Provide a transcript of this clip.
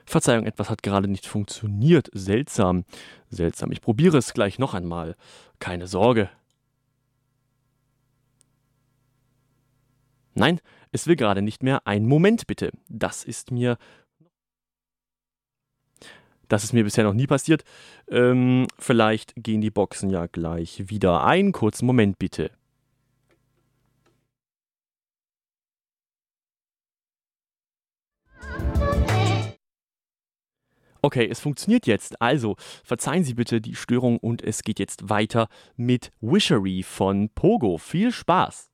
Verzeihung, etwas hat gerade nicht funktioniert. Seltsam, seltsam. Ich probiere es gleich noch einmal. Keine Sorge. Nein, es will gerade nicht mehr. Einen Moment bitte. Das ist mir bisher noch nie passiert. Vielleicht gehen die Boxen ja gleich wieder. Einen kurzen Moment bitte. Okay, es funktioniert jetzt. Also, verzeihen Sie bitte die Störung und es geht jetzt weiter mit Wishery von Pogo. Viel Spaß!